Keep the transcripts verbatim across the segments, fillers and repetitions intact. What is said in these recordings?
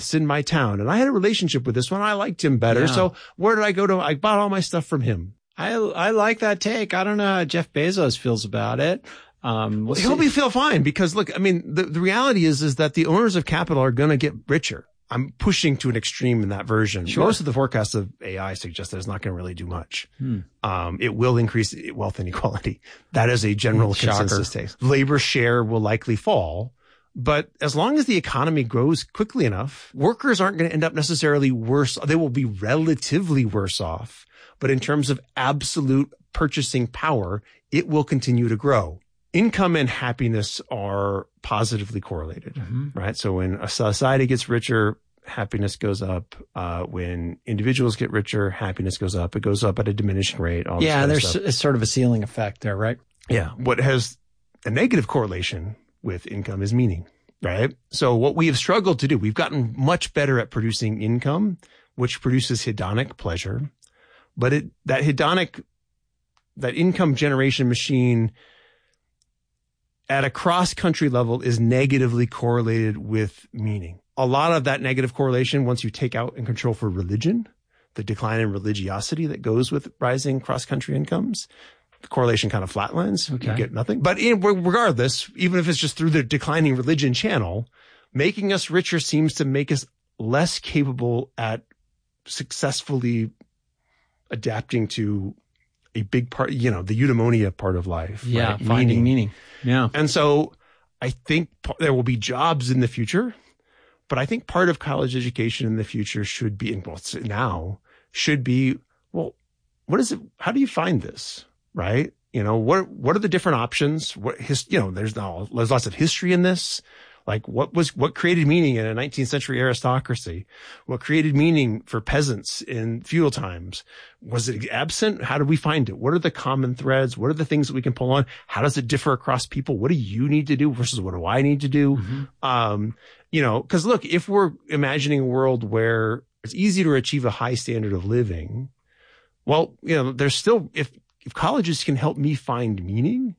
in my town, and I had a relationship with this one. I liked him better. Yeah. So where did I go to? I bought all my stuff from him. I I like that take. I don't know how Jeff Bezos feels about it. Um, we'll He'll see. be feel fine because look, I mean, the, the reality is, is that the owners of capital are going to get richer. I'm pushing to an extreme in that version. Sure. Most of the forecasts of A I suggest that it's not going to really do much. Hmm. Um, it will increase wealth inequality. That is a general Shocker. consensus take. Labor share will likely fall. But as long as the economy grows quickly enough, workers aren't going to end up necessarily worse. They will be relatively worse off. But in terms of absolute purchasing power, it will continue to grow. Income and happiness are positively correlated, mm-hmm. right? So when a society gets richer, happiness goes up. Uh, when individuals get richer, happiness goes up. It goes up at a diminishing rate. All yeah, this there's stuff. It's sort of a ceiling effect there, right? Yeah. What has a negative correlation with income is meaning, right? So what we have struggled to do, we've gotten much better at producing income, which produces hedonic pleasure. But it, that hedonic, that income generation machine at a cross-country level is negatively correlated with meaning. A lot of that negative correlation, once you take out and control for religion, the decline in religiosity that goes with rising cross-country incomes, the correlation kind of flatlines. Okay. You get nothing. But in, regardless, even if it's just through the declining religion channel, making us richer seems to make us less capable at successfully adapting to a big part, you know, the eudaimonia part of life. Yeah, right? finding meaning. meaning. Yeah. And so I think p- there will be jobs in the future, but I think part of college education in the future should be, and well, now should be, well, what is it? How do you find this? Right? You know, what, what are the different options? What his, you know, there's now, there's lots of history in this. Like what was, what created meaning in a nineteenth century aristocracy? What created meaning for peasants in feudal times? Was it absent? How do we find it? What are the common threads? What are the things that we can pull on? How does it differ across people? What do you need to do versus what do I need to do? Mm-hmm. Um, you know, cause look, if we're imagining a world where it's easy to achieve a high standard of living, well, you know, there's still, if, if colleges can help me find meaning,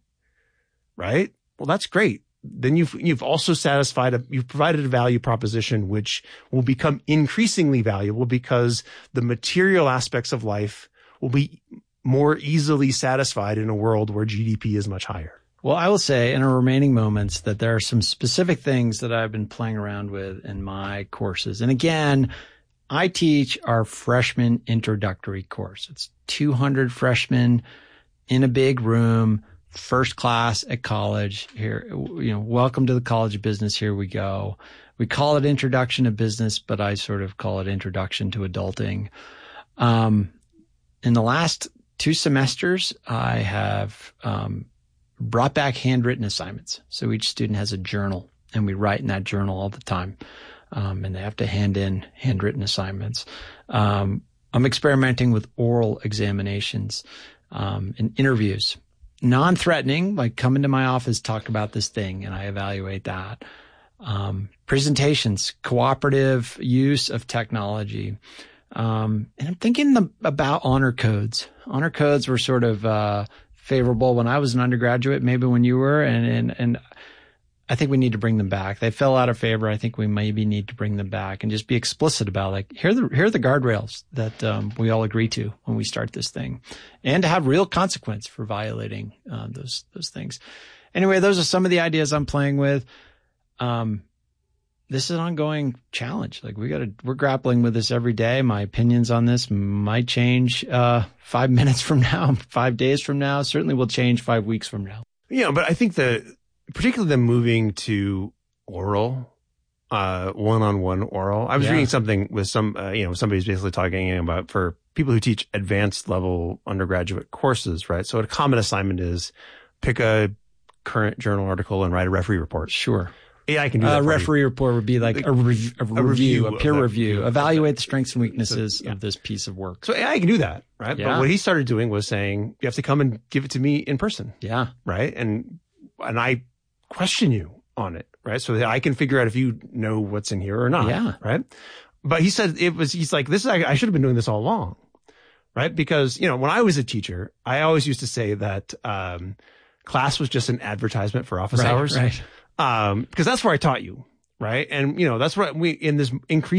right? Well, that's great. Then you've, you've also satisfied a, you've provided a value proposition, which will become increasingly valuable because the material aspects of life will be more easily satisfied in a world where G D P is much higher. Well, I will say in our remaining moments that there are some specific things that I've been playing around with in my courses. And again, I teach our freshman introductory course. It's two hundred freshmen in a big room. First class at college here, you know, welcome to the College of Business. Here we go. We call it Introduction to Business, but I sort of call it Introduction to Adulting. Um, in the last two semesters, I have, um, brought back handwritten assignments. So each student has a journal and we write in that journal all the time. Um, and they have to hand in handwritten assignments. Um, I'm experimenting with oral examinations, um, and interviews. Non-threatening, like come into my office, talk about this thing, and I evaluate that. Um, presentations, cooperative use of technology. Um, and I'm thinking the, about honor codes. Honor codes were sort of, uh, favorable when I was an undergraduate, maybe when you were, and, and, and I think we need to bring them back. They fell out of favor. I think we maybe need to bring them back and just be explicit about like, here are the, here are the guardrails that, um, we all agree to when we start this thing, and to have real consequence for violating, um, those, those things. Anyway, those are some of the ideas I'm playing with. Um, this is an ongoing challenge. Like we gotta, we're grappling with this every day. My opinions on this might change, uh, five minutes from now, five days from now, certainly will change five weeks from now. Yeah, but I think the, particularly them moving to oral, uh, one-on-one oral. I was Yeah. reading something with some, uh, you know, somebody's basically talking about for people who teach advanced level undergraduate courses, right? So a common assignment is pick a current journal article and write a referee report. Sure. A I can do that. A for referee you. report would be like Like a, rev- a, a review, review a of peer that- review, evaluate the strengths and weaknesses So, yeah. of this piece of work. So A I can do that, right? Yeah. But what he started doing was saying, you have to come and give it to me in person, Yeah. right? And, and I question you on it, right? So that I can figure out if you know what's in here or not, Yeah. right? But he said it was, he's like, this is, I, I should have been doing this all along, right? Because, you know, when I was a teacher, I always used to say that, um, class was just an advertisement for office Right, hours. right. Um, because that's where I taught you, right? And, you know, that's what we, in this increasing